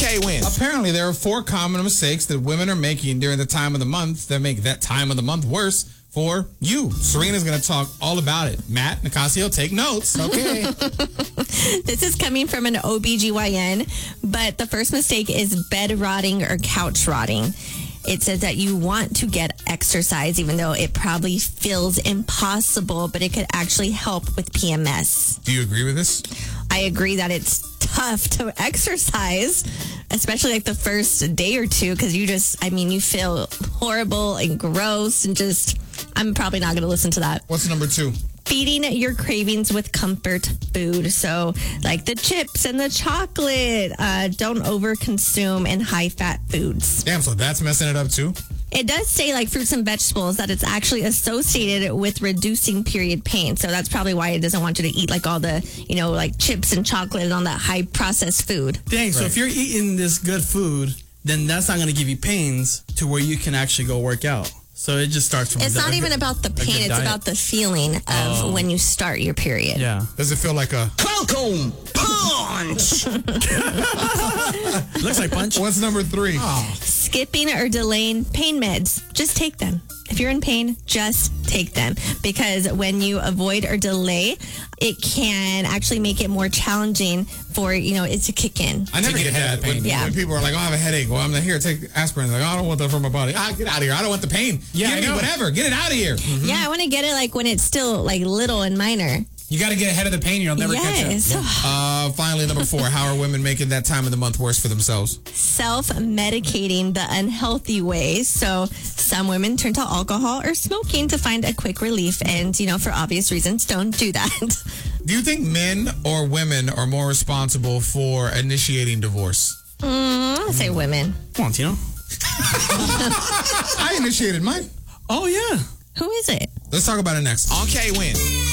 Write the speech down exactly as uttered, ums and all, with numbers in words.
K-Win. Apparently, there are four common mistakes that women are making during the time of the month that make that time of the month worse for you. Serena's going to talk all about it. Matt, Nicasio, take notes. Okay. This is coming from an O B G Y N, but the first mistake is bed rotting or couch rotting. It says that you want to get exercise, even though it probably feels impossible, but it could actually help with P M S. Do you agree with this? I agree that it's tough to exercise, especially like the first day or two, because you just, I mean, you feel horrible and gross and just, I'm probably not going to listen to that. What's number two? Feeding your cravings with comfort food. So like the chips and the chocolate, uh, don't overconsume and high fat foods. Damn, so that's messing it up too? It does say like fruits and vegetables that it's actually associated with reducing period pain. So that's probably why it doesn't want you to eat like all the, you know, like chips and chocolate and all that high processed food. Dang, so Right. if you're eating this good food, then that's not going to give you pains to where you can actually go work out. So it just starts from It's a, not a even good- about the a good pain. It's diet. about the feeling of Oh. when you start your period. Yeah. Does it feel like a... Welcome, punch. Looks like punch. What's number three? Skipping or delaying pain meds. Just take them. If you're in pain, just take them. Because when you avoid or delay, it can actually make it more challenging for, you know, it to kick in. I never To get get ahead that. of the When, pain. Yeah. when people are like, oh, I have a headache. Well, I'm not here. Take aspirin. Like, oh, I don't want that for my body. Ah, get out of here. I don't want the pain. Yeah, Give I me know. whatever. Get it out of here. Yeah, I want to get it like when it's still like little and minor. You got to get ahead of the pain. You'll never catch up. Yes. Uh, finally, number four. How are women making that time of the month worse for themselves? Self-medicating the unhealthy way. So some women turn to alcohol or smoking to find a quick relief. And, you know, for obvious reasons, don't do that. Do you think men or women are more responsible for initiating divorce? Mm, I'll say women. Come on, Tino. I initiated mine. Oh, yeah. Who is it? Let's talk about it next. On K-Win.